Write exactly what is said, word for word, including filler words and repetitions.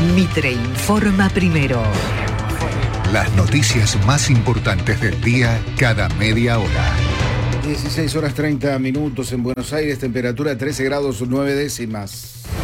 Mitre informa primero. Las noticias más importantes del día cada media hora. dieciséis horas treinta minutos en Buenos Aires, temperatura trece grados nueve décimas.